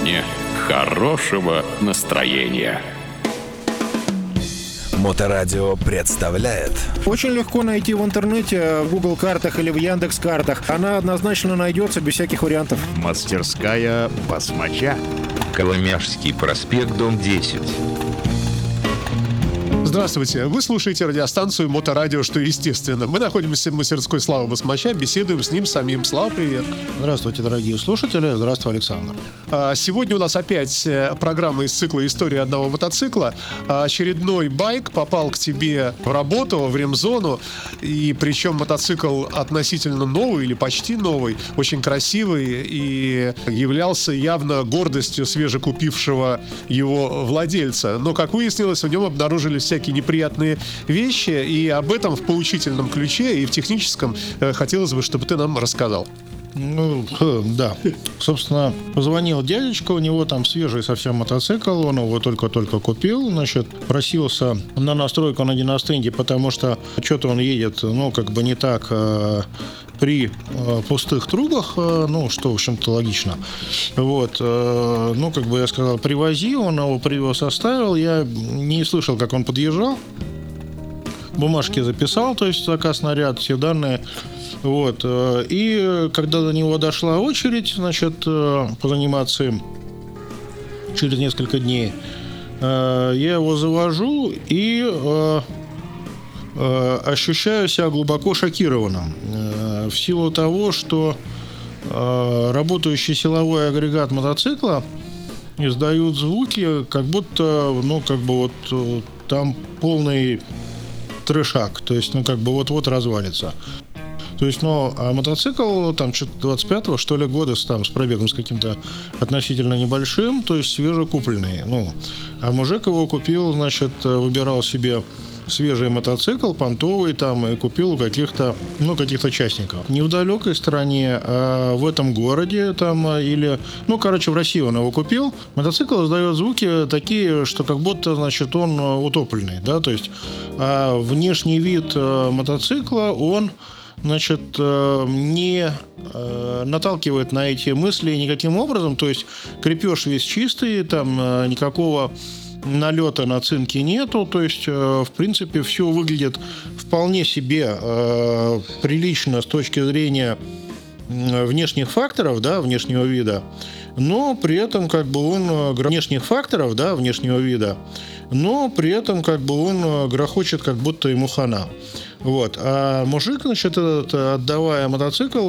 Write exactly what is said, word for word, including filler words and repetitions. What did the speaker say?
сегодня хорошего настроения. Моторадио представляет. Очень легко найти в интернете, в Google картах или в Яндекс картах. Она однозначно найдется без всяких вариантов. Мастерская басмача. Коломяжский проспект, дом десять. Здравствуйте, вы слушаете радиостанцию Моторадио, что естественно. Мы находимся в мастерской Славы Басмача, беседуем с ним самим. Слава, привет. Здравствуйте, дорогие слушатели. Здравствуй, Александр. А, сегодня у нас опять программа из цикла «История одного мотоцикла». А, очередной байк попал к тебе в работу, в ремзону. И причем мотоцикл относительно новый или почти новый, очень красивый и являлся явно гордостью свежекупившего его владельца. Но, как выяснилось, в нем обнаружились всякие неприятные вещи, и об этом в поучительном ключе и в техническом э, хотелось бы, чтобы ты нам рассказал. Ну, да. Собственно, позвонил дядечка, у него там свежий совсем мотоцикл, он его только-только купил, значит, просился на настройку на диностенде, потому что что-то он едет, ну, как бы не так э, при э, пустых трубах, э, ну, что, в общем-то, логично. Вот, э, ну, как бы я сказал, привози, он его привез, оставил, я не слышал, как он подъезжал, бумажки записал, то есть заказ на ряд, все данные. Вот. И когда до него дошла очередь, значит, позаниматься им через несколько дней, я его завожу и ощущаю себя глубоко шокированным в силу того, что работающий силовой агрегат мотоцикла издают звуки, как будто, ну, как бы вот там полный трешак, то есть, ну, как бы вот-вот развалится. То есть, ну, а мотоцикл там что-то двадцать пятого, что ли, года с, там, с пробегом с каким-то относительно небольшим, то есть свежекупленный. Ну, а мужик его купил, значит, выбирал себе свежий мотоцикл, понтовый там, и купил у каких-то, ну, каких-то частников. Не в далекой стране, а в этом городе там, или, ну, короче, в России он его купил. Мотоцикл издает звуки такие, что как будто, значит, он утопленный, да, то есть а внешний вид мотоцикла, он, значит, не наталкивает на эти мысли никаким образом, то есть крепеж весь чистый, там никакого налета на цинке нету, то есть, в принципе, все выглядит вполне себе э, прилично с точки зрения внешних факторов, да, внешнего вида, но при этом как бы он внешних факторов, да, внешнего вида, но при этом как бы он грохочет, как будто ему хана. Вот. А мужик, значит, этот, отдавая мотоцикл,